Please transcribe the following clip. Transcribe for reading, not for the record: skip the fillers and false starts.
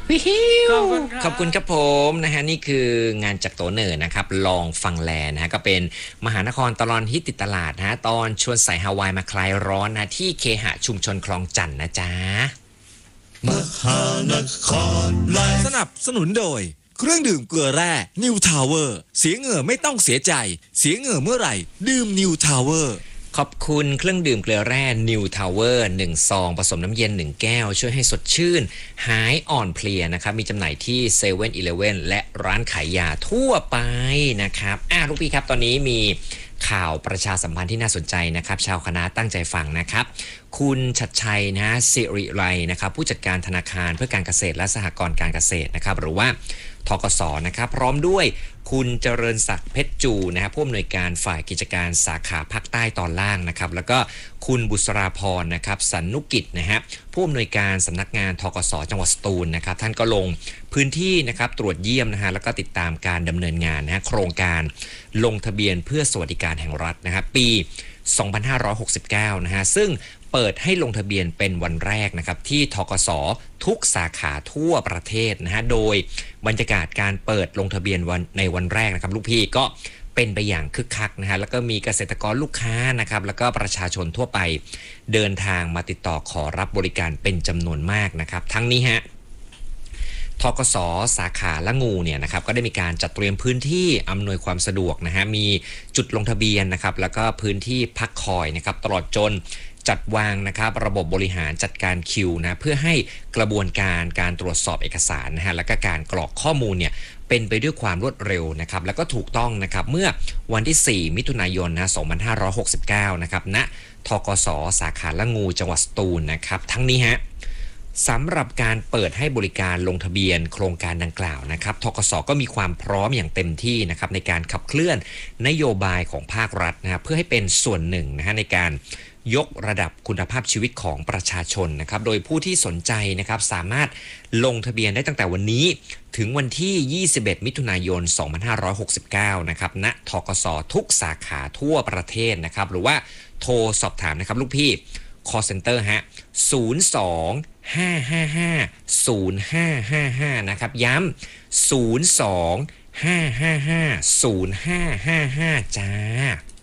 วิฮิวขอบคุณครับผมนะฮะนี่คืองานจากโตเนอร์นะครับลองฟังแลนะฮะก็เป็นมหานครตลอดฮิตติดตลาดนะฮะตอนชวนใส่ฮาวายมาคลายร้อนนะที่เคหะชุมชนคลองจันทน์นะจ๊ะมหานครไลฟ์สนับสนุนโดยเครื่องดื่มเกลือแร่นิวทาวเวอร์เสียเหงื่อไม่ต้องเสียใจเสียเหงื่อเมื่อไหร่ดื่มนิวทาวเวอร์ขอบคุณเครื่องดื่มเกลือแร่ New Tower 1 ซองผสมน้ำเย็น 1 แก้วช่วยให้สดชื่นหายอ่อนเพลียนะครับมีจำหน่ายที่7 e เ e ่ e อและร้านขายยาทั่วไปนะครับลูกพี่ครับตอนนี้มีข่าวประชาสัมพันธ์ที่น่าสนใจนะครับชาวคณะตั้งใจฟังนะครับคุณชัดชัยนะสิริไรนะครับผู้จัดการธนาคารเพื่อการเกษตรและสหกรณ์การเกษตรนะครับหรือว่าธกสนะครับพร้อมด้วยคุณเจริญศักดิ์เพชรจูนะครับผู้อำนวยการฝ่ายกิจการสาขาภาคใต้ตอนล่างนะครับแล้วก็คุณบุษราพรนะครับสันนุกิจนะฮะผู้อำนวยการสำนักงานธกสจังหวัดสตูลนะครับท่านก็ลงพื้นที่นะครับตรวจเยี่ยมนะฮะแล้วก็ติดตามการดำเนินงานนะฮะโครงการลงทะเบียนเพื่อสวัสดิการแห่งรัฐนะครับปี2569นะฮะซึ่งเปิดให้ลงทะเบียนเป็นวันแรกนะครับที่ธกสทุกสาขาทั่วประเทศนะฮะโดยบรรยากาศการเปิดลงทะเบียนในวันแรกนะครับลูกพี่ก็เป็นไปอย่างคึกคักนะฮะแล้วก็มีเกษตรกรลูกค้านะครับแล้วก็ประชาชนทั่วไปเดินทางมาติดต่อขอรับบริการเป็นจำนวนมากนะครับทั้งนี้ฮะธกสสาขาละงูเนี่ยนะครับก็ได้มีการจัดเตรียมพื้นที่อำนวยความสะดวกนะฮะมีจุดลงทะเบียนนะครับแล้วก็พื้นที่พักคอยนะครับตลอดจนจัดวางนะครับระบบบริหารจัดการคิวนะเพื่อให้กระบวนการตรวจสอบเอกสารนะฮะและก็การกรอกข้อมูลเนี่ยเป็นไปด้วยความรวดเร็วนะครับแล้วก็ถูกต้องนะครับเมื่อวันที่4 มิถุนายนนะ2569นะครับณธกสสาขาละงูจังหวัดสตูลนะครับทั้งนี้ฮะสำหรับการเปิดให้บริการลงทะเบียนโครงการดังกล่าวนะครับธกสก็มีความพร้อมอย่างเต็มที่นะครับในการขับเคลื่อนนโยบายของภาครัฐนะครับเพื่อให้เป็นส่วนหนึ่งนะฮะในการยกระดับคุณภาพชีวิตของประชาชนนะครับโดยผู้ที่สนใจนะครับสามารถลงทะเบียนได้ตั้งแต่วันนี้ถึงวันที่21 มิถุนายน 2569นะครับณธกสทุกสาขาทั่วประเทศนะครับหรือว่าโทรสอบถามนะครับลูกพี่ call center ฮะ02-555-0555นะครับย้ำ02-555-0555จ้า